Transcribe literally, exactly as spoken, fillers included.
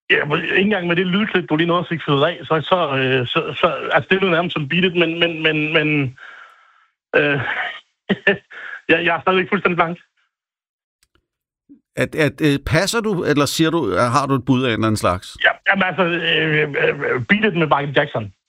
Ja, ikke engang med det lydklip, du lige nåede at fik født af, så, så, øh, så, så altså det er jo nærmest som Beat It, men, men, men, men øh, jeg, jeg er stadigvæk fuldstændig blank. At, at, at, passer du, eller siger du, har du et bud af en eller anden slags? Ja, jamen altså, øh, øh, Beat It med Michael Jackson.